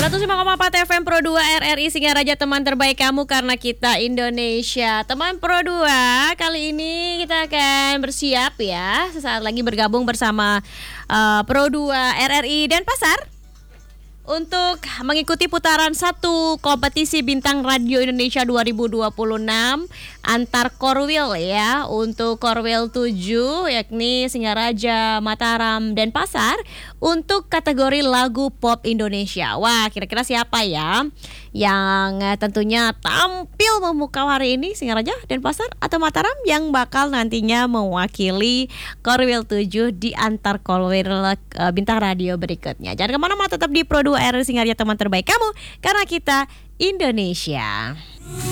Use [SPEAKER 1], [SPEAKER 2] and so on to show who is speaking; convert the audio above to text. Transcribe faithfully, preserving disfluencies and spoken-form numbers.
[SPEAKER 1] seratus lima koma empat F M Pro dua R R I Singaraja, teman terbaik kamu karena kita Indonesia. Teman Pro dua, kali ini kita akan bersiap ya, sesaat lagi bergabung bersama uh, Pro dua R R I Denpasar untuk mengikuti putaran satu kompetisi Bintang Radio Indonesia dua ribu dua puluh enam antar Korwil ya. Untuk Korwil tujuh yakni Singaraja, Mataram, Denpasar untuk kategori lagu pop Indonesia. Wah, kira-kira siapa ya yang tentunya tampil memukau hari ini, Singaraja, Denpasar atau Mataram, yang bakal nantinya mewakili Korwil tujuh di antar Korwil uh, Bintang Radio berikutnya. Jangan kemana-mana, tetap di Pro dua R R I Singaraja, teman terbaik kamu karena kita Indonesia.